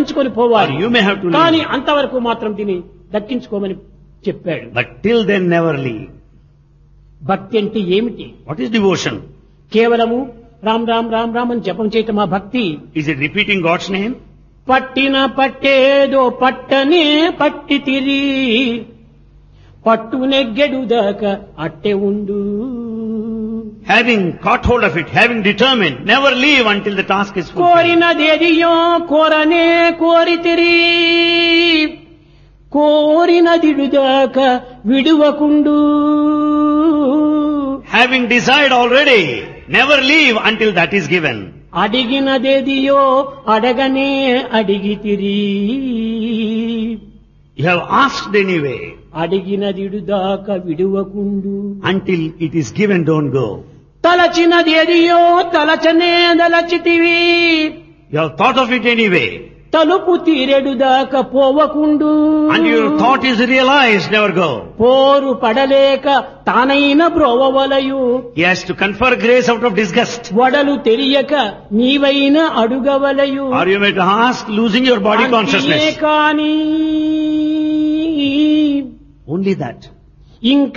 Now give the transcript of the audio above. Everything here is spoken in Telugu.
దక్కించుకొని or పోవాలి. you may have to కానీ leave. అంతవరకు మాత్రం దీన్ని దక్కించుకోమని చెప్పాడు. But till then never leave. భక్తి అంటే ఏమిటి? What is devotion? కేవలము రామ్ రామ్ రామ్ రామ్ అని జపం చేయటమా భక్తి? Is it repeating God's name? పట్టిన పట్టేదో పట్టనే పట్టి తిరి పట్టు నెగ్గెడు దాకా అట్టే ఉండు. Having caught hold of it, having determined, never leave until the task is fulfilled. కోరినదేదియో కోరనే కోరితిరి కోరినదిడు దాకా విడువకుండు. Having desired already, never leave until that is given. అడిగినదేదియో అడగనే అడిగితిరి You have asked anyway. అడిగినదిడు దాకా విడువకుండు. Until it is given, don't go. తలచినదేదియో తలచనే దలచితివి You have thought of it anyway. తలుపు తీరెడు దాకా పోవకుండు. And your thought is realized, never go. పోరు పడలేక తానైన బ్రోవవలయు He has to confer grace out of disgust. వడలు తెలియక నీవైన అడుగవలయు. Or you may ask, losing your body అంతే consciousness. కాని Only that. ఇంకా